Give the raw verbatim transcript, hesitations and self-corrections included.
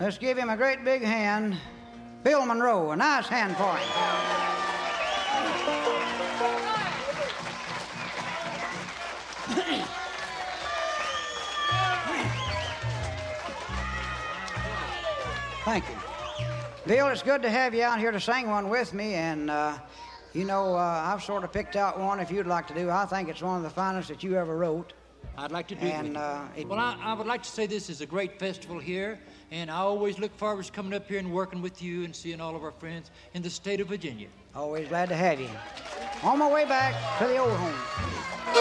Let's give him a great big hand. Bill Monroe, a nice hand for him. Thank you. Bill, it's good to have you out here to sing one with me, and, uh, you know, uh, I've sort of picked out one if you'd like to do. I think it's one of the finest that you ever wrote. I'd like to do and, it with you. Uh, it, well, I, I would like to say this is a great festival here, and I always look forward to coming up here and working with you and seeing all of our friends in the state of Virginia. Always glad to have you. On my way back to the old home.